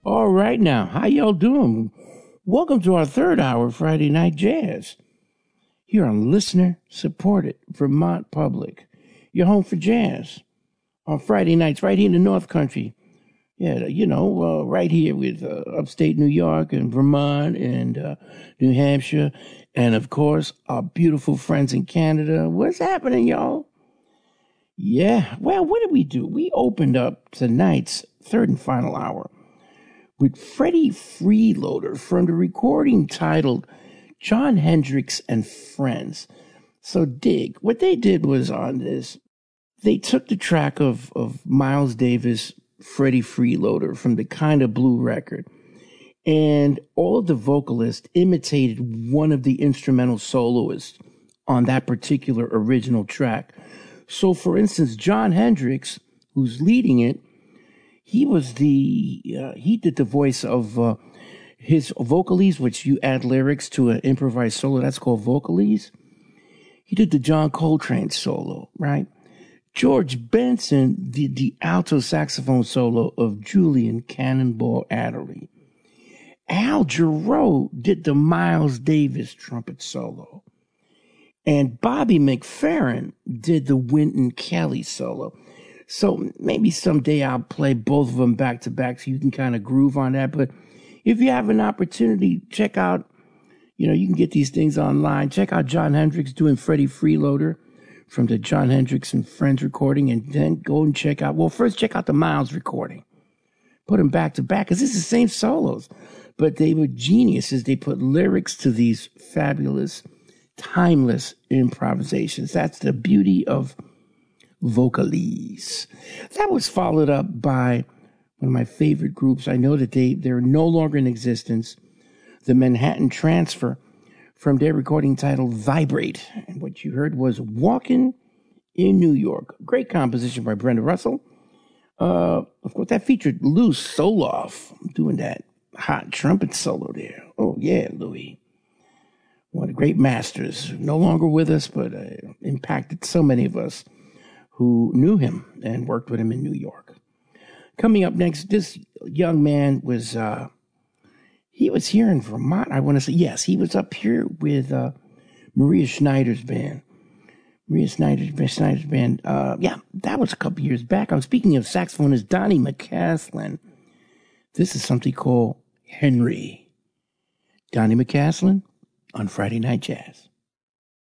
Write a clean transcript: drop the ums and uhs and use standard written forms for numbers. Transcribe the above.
All right now, how y'all doing? Welcome to our third hour of Friday Night Jazz. Here on listener-supported Vermont Public. Your home for jazz on Friday nights right here in the North Country. Yeah, right here with upstate New York and Vermont and New Hampshire. And, of course, our beautiful friends in Canada. What's happening, y'all? Yeah, well, what did we do? We opened up tonight's third and final hour with Freddie Freeloader from the recording titled Jon Hendricks and Friends. So dig. What they did was on this, they took the track of Miles Davis, Freddie Freeloader from the Kinda Blue record, and all of the vocalists imitated one of the instrumental soloists on that particular original track. So, for instance, Jon Hendricks, who's leading it, he did the voice of his vocalese, which you add lyrics to an improvised solo. That's called vocalese. He did the John Coltrane solo, right? George Benson did the alto saxophone solo of Julian Cannonball Adderley. Al Jarreau did the Miles Davis trumpet solo. And Bobby McFerrin did the Wynton Kelly solo. So maybe someday I'll play both of them back to back so you can kind of groove on that. But if you have an opportunity, check out, you can get these things online. Check out Jon Hendricks doing Freddie Freeloader from the Jon Hendricks and Friends recording. And then go and check out the Miles recording. Put them back to back because it's the same solos. But they were geniuses. They put lyrics to these fabulous, timeless improvisations. That's the beauty of vocalese. That was followed up by one of my favorite groups. I know that they're no longer in existence. The Manhattan Transfer from their recording titled Vibrate. And what you heard was Walking in New York. Great composition by Brenda Russell. Of course, that featured Lou Soloff doing that hot trumpet solo there. Oh, yeah, Louis. One of the great masters. No longer with us, but impacted so many of us who knew him and worked with him in New York. Coming up next, this young man was, he was here in Vermont, I want to say. Yes, he was up here with Maria Schneider's band. Maria Schneider's band, that was a couple years back. I'm speaking of saxophonist Donnie McCaslin. This is something called Henry. Donnie McCaslin on Friday Night Jazz.